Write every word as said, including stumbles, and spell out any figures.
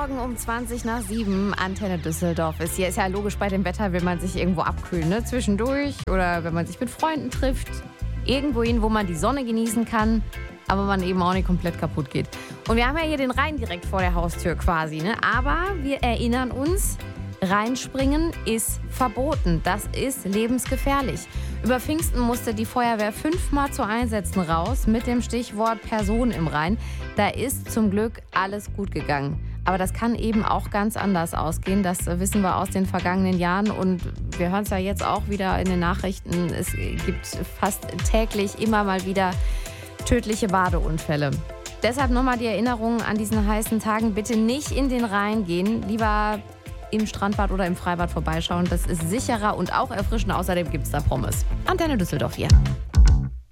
Morgen um zwanzig nach sieben, Antenne Düsseldorf ist hier. Ist ja logisch, bei dem Wetter will man sich irgendwo abkühlen, ne? Zwischendurch oder wenn man sich mit Freunden trifft. Irgendwo hin, wo man die Sonne genießen kann, aber man eben auch nicht komplett kaputt geht. Und wir haben ja hier den Rhein direkt vor der Haustür quasi, ne? Aber wir erinnern uns, reinspringen ist verboten. Das ist lebensgefährlich. Über Pfingsten musste die Feuerwehr fünfmal zu Einsätzen raus mit dem Stichwort Person im Rhein. Da ist zum Glück alles gut gegangen. Aber das kann eben auch ganz anders ausgehen. Das wissen wir aus den vergangenen Jahren. Und wir hören es ja jetzt auch wieder in den Nachrichten. Es gibt fast täglich immer mal wieder tödliche Badeunfälle. Deshalb nochmal die Erinnerung an diesen heißen Tagen. Bitte nicht in den Rhein gehen. Lieber im Strandbad oder im Freibad vorbeischauen. Das ist sicherer und auch erfrischender. Außerdem gibt es da Pommes. Antenne Düsseldorf hier.